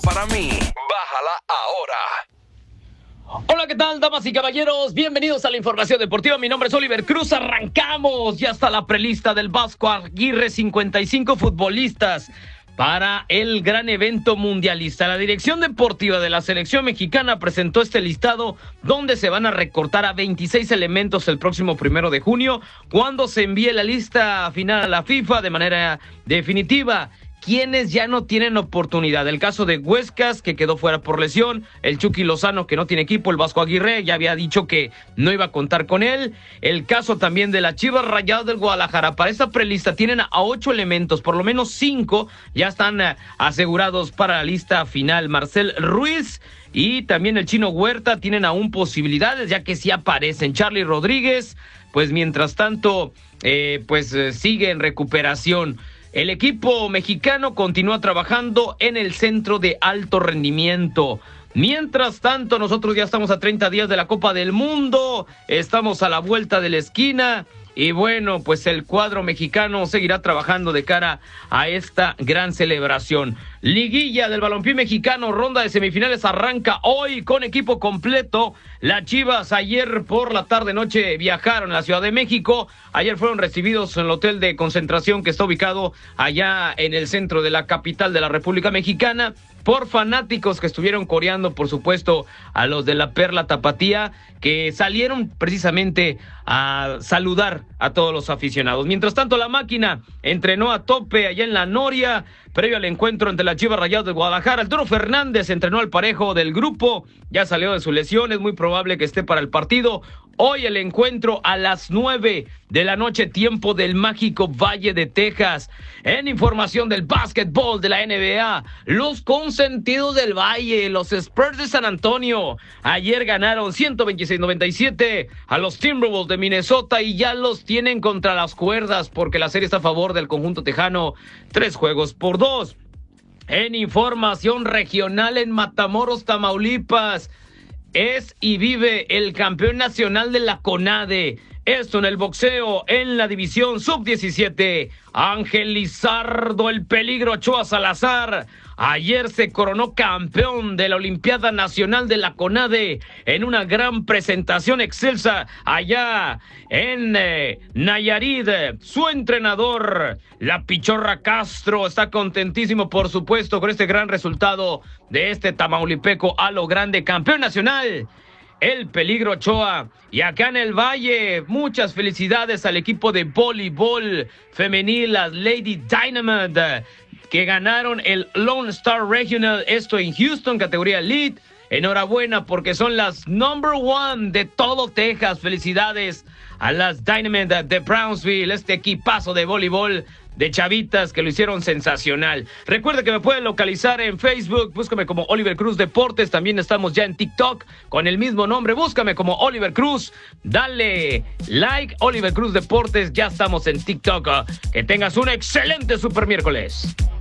Para mí, bájala ahora. Hola, ¿qué tal, damas y caballeros? Bienvenidos a la información deportiva. Mi nombre es Oliver Cruz. Arrancamos. Ya está la prelista del Vasco Aguirre, 55 futbolistas para el gran evento mundialista. La dirección deportiva de la selección mexicana presentó este listado donde se van a recortar a 26 elementos el próximo 1 de junio, cuando se envíe la lista final a la FIFA de manera definitiva. Quienes ya no tienen oportunidad. El caso de Huescas, que quedó fuera por lesión. El Chucky Lozano, que no tiene equipo. El Vasco Aguirre ya había dicho que no iba a contar con él. El caso también de las Chivas Rayadas del Guadalajara. Para esta prelista tienen a 8 elementos. Por lo menos 5 ya están asegurados para la lista final. Marcel Ruiz y también el Chino Huerta tienen aún posibilidades, ya que sí aparecen. Charly Rodríguez, pues mientras tanto, sigue en recuperación. El equipo mexicano continúa trabajando en el centro de alto rendimiento. Mientras tanto, nosotros ya estamos a 30 días de la Copa del Mundo, estamos a la vuelta de la esquina y bueno, pues el cuadro mexicano seguirá trabajando de cara a esta gran celebración. Liguilla del balompié mexicano, ronda de semifinales arranca hoy con equipo completo. Las Chivas ayer por la tarde-noche viajaron a la Ciudad de México. Ayer fueron recibidos en el hotel de concentración que está ubicado allá en el centro de la capital de la República Mexicana por fanáticos que estuvieron coreando, por supuesto, a los de la Perla Tapatía, que salieron precisamente a saludar a todos los aficionados. Mientras tanto, la máquina entrenó a tope allá en La Noria, previo al encuentro entre las Chivas Rayadas de Guadalajara. Arturo Fernández entrenó al parejo del grupo, ya salió de su lesión, es muy probable que esté para el partido. Hoy el encuentro a las 9 de la noche, tiempo del mágico Valle de Texas. En información del básquetbol de la NBA, los consentidos del Valle, los Spurs de San Antonio, ayer ganaron 126-97 a los Timberwolves de Minnesota y ya los tienen contra las cuerdas porque la serie está a favor del conjunto tejano, 3-2. En información regional en Matamoros, Tamaulipas, es y vive el campeón nacional de la CONADE. Esto en el boxeo, en la división sub-17. Ángel Lizardo, el peligro Ochoa Salazar, ayer se coronó campeón de la Olimpiada Nacional de la CONADE en una gran presentación excelsa allá en Nayarit. Su entrenador, la Pichorra Castro, está contentísimo, por supuesto, con este gran resultado de este tamaulipeco a lo grande, campeón nacional, el peligro Ochoa. Y acá en el Valle, muchas felicidades al equipo de voleibol femenil, las Lady Dynamite, que ganaron el Lone Star Regional, esto en Houston, categoría Elite. Enhorabuena porque son las number 1 de todo Texas. Felicidades a las Dynamite de Brownsville, este equipazo de voleibol de chavitas que lo hicieron sensacional. Recuerda que me pueden localizar en Facebook, búscame como Oliver Cruz Deportes. También estamos ya en TikTok con el mismo nombre, búscame como Oliver Cruz. Dale like, Oliver Cruz Deportes, ya estamos en TikTok. Que tengas un excelente super miércoles.